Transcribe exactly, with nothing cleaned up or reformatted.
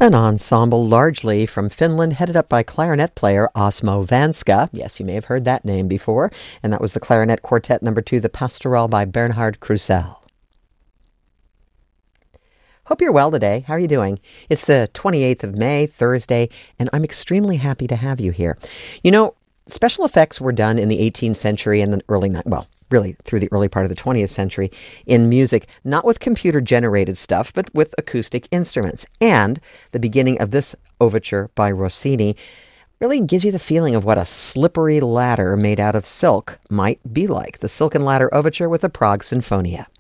An ensemble largely from Finland headed up by clarinet player Osmo Vanska. Yes, you may have heard that name before. And that was the clarinet quartet number two, the Pastoral by Bernhard Krusell. Hope you're well today. How are you doing? It's the twenty-eighth of May, Thursday, and I'm extremely happy to have you here. You know, special effects were done in the eighteenth century and the early, well, really through the early part of the twentieth century in music, not with computer-generated stuff, but with acoustic instruments. And the beginning of this overture by Rossini really gives you the feeling of what a slippery ladder made out of silk might be like. The Silken Ladder Overture with the Prague Sinfonia.